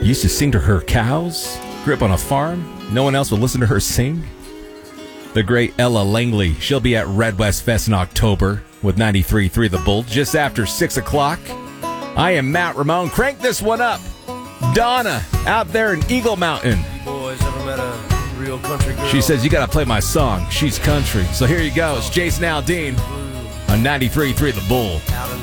Used to sing to her cows. Grew up on a farm. No one else would listen to her sing. The great Ella Langley. She'll be at Red West Fest in October with 93.3 The Bull just after 6 o'clock. I am Matt Ramone. Crank this one up. Donna out there in Eagle Mountain. Boys, ever met a real country girl? She says, you got to play my song. She's country. So here you go. It's Jason Aldean on 93.3 The Bull. Out in